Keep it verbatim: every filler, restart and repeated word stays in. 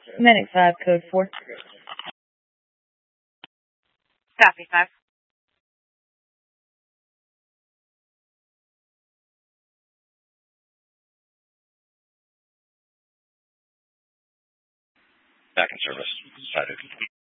Medic five, code four. Copy, five. Back in service. Decided.